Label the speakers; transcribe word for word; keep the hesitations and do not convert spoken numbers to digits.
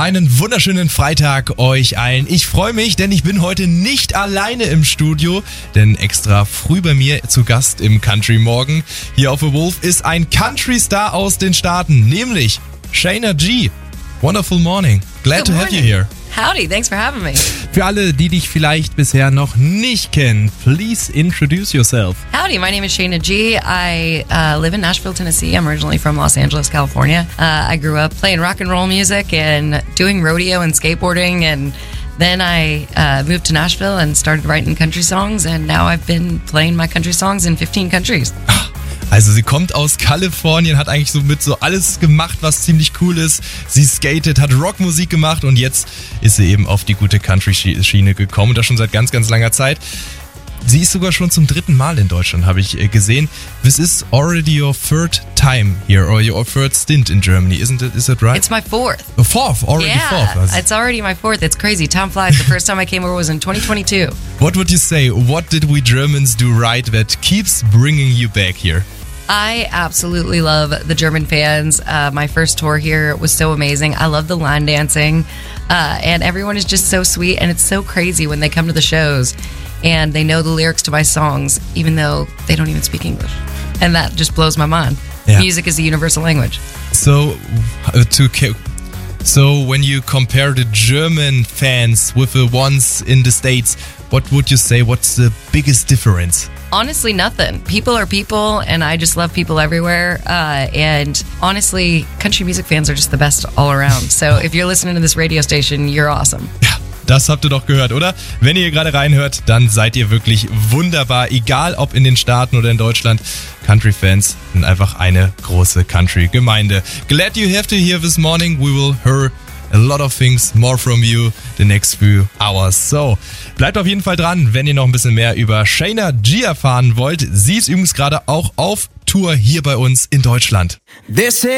Speaker 1: Einen wunderschönen Freitag euch allen. Ich freue mich, denn ich bin heute nicht alleine im Studio, denn extra früh bei mir zu Gast im Country Morgen hier auf The Wolf ist ein Country-Star aus den Staaten, nämlich Shayna G. Wonderful morning. Glad
Speaker 2: Good
Speaker 1: to
Speaker 2: morning.
Speaker 1: have you here.
Speaker 2: Howdy, thanks for having me.
Speaker 1: Für alle, die dich vielleicht bisher noch nicht kennen, please introduce yourself.
Speaker 2: Howdy, my name is Shayna G. I uh, live in Nashville, Tennessee. I'm originally from Los Angeles, California. Uh, I grew up playing rock and roll music and doing rodeo and skateboarding, and then I uh, moved to Nashville and started writing country songs, and now I've been playing my country songs in fifteen countries.
Speaker 1: Also sie kommt aus Kalifornien, hat eigentlich so mit so alles gemacht, was ziemlich cool ist. Sie skatet, hat Rockmusik gemacht und jetzt ist sie eben auf die gute Country-Schiene gekommen und das schon seit ganz, ganz langer Zeit. Sie ist sogar schon zum dritten Mal in Deutschland, habe ich gesehen. This is already your third time here, or your third stint in Germany, isn't it? Is that right?
Speaker 2: It's my fourth.
Speaker 1: A fourth, already
Speaker 2: yeah,
Speaker 1: fourth. That's-
Speaker 2: it's already my fourth. It's crazy. Time flies. The first time I came over was in twenty twenty-two.
Speaker 1: What would you say? What did we Germans do right that keeps bringing you back here?
Speaker 2: I absolutely love the German fans. Uh, my first tour here was so amazing. I love the line dancing, uh, and everyone is just so sweet. And it's so crazy when they come to the shows and they know the lyrics to my songs, even though they don't even speak English. And that just blows my mind.
Speaker 1: Yeah.
Speaker 2: Music is a universal language.
Speaker 1: So, uh, to ca- so when you compare the German fans with the ones in the States, what would you say? What's the biggest difference?
Speaker 2: Honestly, nothing. People are people, and I just love people everywhere. Uh, and honestly, country music fans are just the best all around. So if you're listening to this radio station, you're awesome.
Speaker 1: Ja, das habt ihr doch gehört, oder? Wenn ihr gerade reinhört, dann seid ihr wirklich wunderbar. Egal ob in den Staaten oder in Deutschland. Country-Fans sind einfach eine große Country-Gemeinde. Glad you have to hear this morning. We will hear a lot of things more from you the next few hours. So, bleibt auf jeden Fall dran, wenn ihr noch ein bisschen mehr über Shayna G erfahren wollt. Sie ist übrigens gerade auch auf Tour hier bei uns in Deutschland.
Speaker 3: This